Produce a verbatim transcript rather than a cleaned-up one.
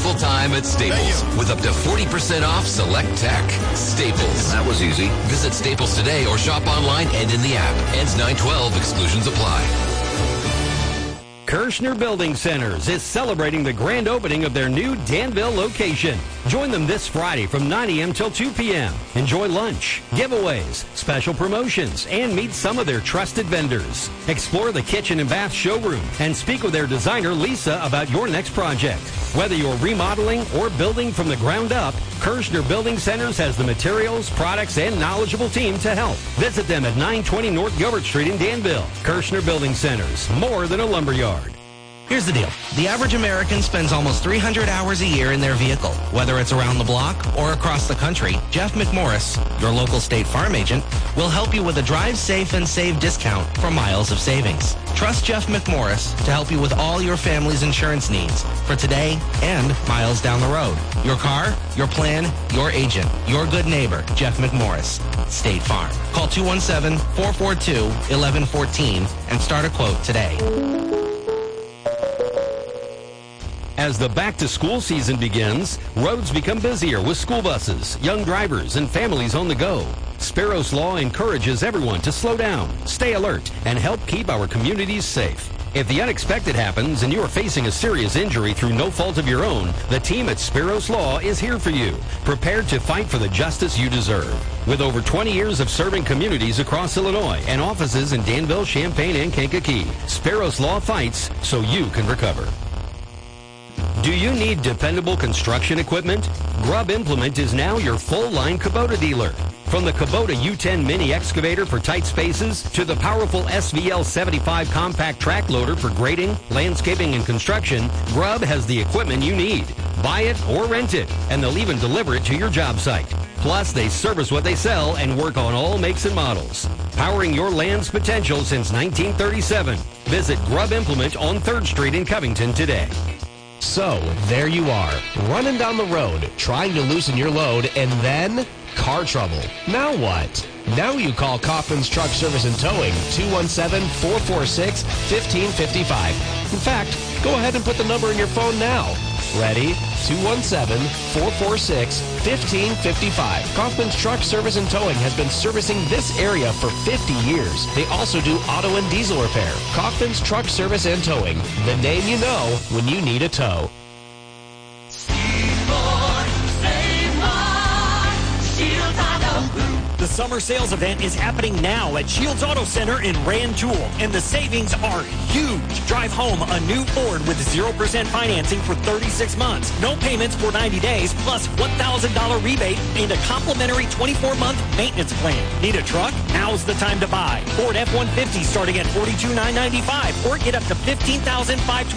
wonderful time at Staples with up to forty percent off select tech. Staples. That was easy. Visit Staples today or shop online and in the app. Ends nine twelve. Exclusions apply. Kirschner Building Centers is celebrating the grand opening of their new Danville location. Join them this Friday from nine a.m. till two p.m. Enjoy lunch, giveaways, special promotions, and meet some of their trusted vendors. Explore the kitchen and bath showroom and speak with their designer, Lisa, about your next project. Whether you're remodeling or building from the ground up, Kirschner Building Centers has the materials, products, and knowledgeable team to help. Visit them at nine twenty North Gilbert Street in Danville. Kirschner Building Centers, more than a lumberyard. Here's the deal. The average American spends almost three hundred hours a year in their vehicle. Whether it's around the block or across the country, Jeff McMorris, your local State Farm agent, will help you with a Drive Safe and Save discount for miles of savings. Trust Jeff McMorris to help you with all your family's insurance needs for today and miles down the road. Your car, your plan, your agent, your good neighbor, Jeff McMorris, State Farm. Call two one seven, four four two, one one one four and start a quote today. As the back-to-school season begins, roads become busier with school buses, young drivers, and families on the go. Sparrows Law encourages everyone to slow down, stay alert, and help keep our communities safe. If the unexpected happens and you are facing a serious injury through no fault of your own, the team at Sparrows Law is here for you, prepared to fight for the justice you deserve. With over twenty years of serving communities across Illinois and offices in Danville, Champaign, and Kankakee, Sparrows Law fights so you can recover. Do you need dependable construction equipment? Grubb Implement is now your full-line Kubota dealer. From the Kubota U ten mini excavator for tight spaces to the powerful S V L seventy-five compact track loader for grading, landscaping, and construction, Grubb has the equipment you need. Buy it or rent it, and they'll even deliver it to your job site. Plus, they service what they sell and work on all makes and models. Powering your land's potential since nineteen thirty-seven. Visit Grubb Implement on third Street in Covington today. So, there you are, running down the road, trying to loosen your load, and then car trouble. Now what? Now you call Kaufman's Truck Service and Towing, two one seven, four four six, one five five five. In fact, go ahead and put the number in your phone now. Ready? two one seven, four four six, one five five five. Kaufman's Truck Service and Towing has been servicing this area for fifty years. They also do auto and diesel repair. Kaufman's Truck Service and Towing, the name you know when you need a tow. The summer sales event is happening now at Shields Auto Center in Rantoul, and the savings are huge. Drive home a new Ford with zero percent financing for thirty-six months, no payments for ninety days, plus one thousand dollars rebate and a complimentary twenty-four month maintenance plan. Need a truck? Now's the time to buy. Ford F one fifty starting at forty-two thousand nine hundred ninety-five dollars or get up to fifteen thousand five hundred twenty dollars